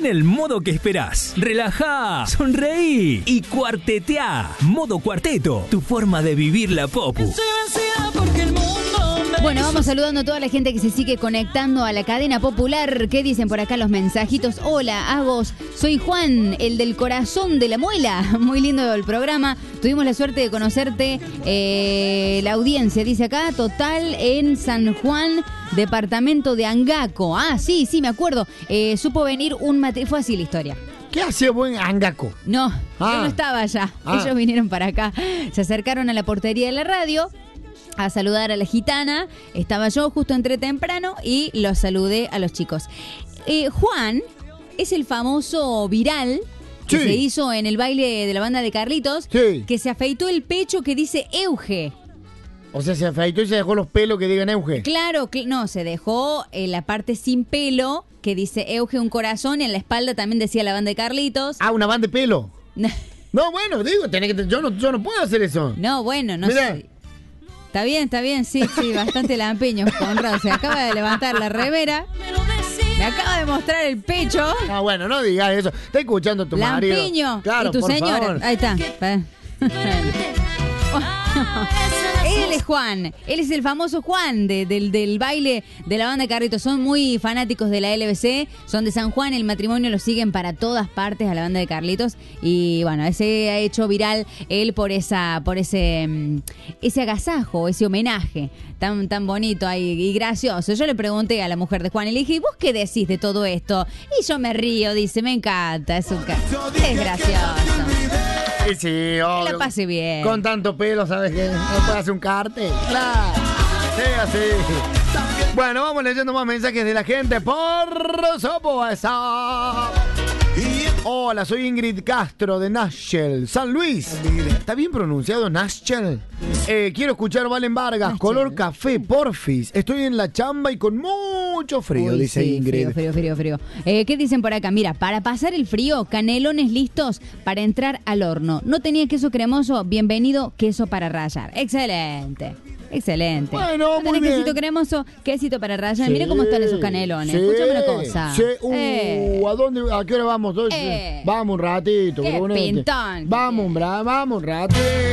en el modo que esperás. Relajá, sonreí y cuarteteá. Modo cuarteto, tu forma de vivir la popu. Bueno, vamos saludando a toda la gente que se sigue conectando a la cadena popular. ¿Qué dicen por acá los mensajitos? Hola, Agos, soy Juan, el del corazón de la muela. Muy lindo el programa. Tuvimos la suerte de conocerte. La audiencia dice acá, total en San Juan, departamento de Angaco. Ah, sí, me acuerdo. Supo venir un matrimonio. Fue así la historia. ¿Qué hacía buen Angaco? No, yo no estaba allá. Ellos vinieron para acá. Se acercaron a la portería de la radio a saludar a la gitana. Estaba yo justo entré temprano y los saludé a los chicos. Juan es el famoso viral que se hizo en el baile de la banda de Carlitos, que se afeitó el pecho que dice Euge. O sea, se afeitó y se dejó los pelos que digan Euge. Claro, no, se dejó la parte sin pelo que dice Euge, un corazón, y en la espalda también decía la banda de Carlitos. Ah, una banda de pelo. No, bueno, digo, yo no puedo hacer eso. No, bueno, no sé. Está bien, sí, bastante lampiño, Conrado. Se acaba de levantar la remera. Me acaba de mostrar el pecho. Ah, bueno, no digas eso. Está escuchando a tu marido. Lampiño. Claro, y tu señora. Favor. Ahí está. Él es Juan, él es el famoso Juan del baile de la banda de Carlitos. Son muy fanáticos de la LBC, son de San Juan, el matrimonio lo siguen para todas partes a la banda de Carlitos. Y bueno, ese ha hecho viral él por ese agasajo, ese homenaje tan bonito y gracioso. Yo le pregunté a la mujer de Juan y le dije, ¿y vos qué decís de todo esto? Y yo me río, dice, me encanta, es gracioso. Sí, obvio. Que la pase bien. Con tanto pelo, ¿sabes qué? No puede hacer un cartel. Claro. Sí, así. Bueno, vamos leyendo más mensajes de la gente por WhatsApp. Hola, soy Ingrid Castro de Nashville, San Luis. ¿Está bien pronunciado Nashville? Quiero escuchar Valen Vargas, Nashville. Color café, porfis. Estoy en la chamba y con mucho frío, dice Ingrid. Frío. ¿Qué dicen por acá? Mira, para pasar el frío, canelones listos para entrar al horno. No tenía queso cremoso, bienvenido queso para rayar. Excelente. Bueno, muy bien. Quesito cremoso, quesito para rayar. Mira cómo están esos canelones. Escúchame una cosa. ¿A qué hora vamos? Vamos un ratito. Qué pintón. Vamos un ratito.